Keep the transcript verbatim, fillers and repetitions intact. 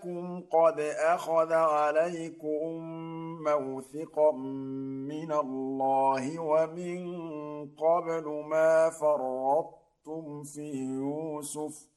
إنكم قد أخذ عليكم موثقا من الله ومن قبل ما فرطتم في يوسف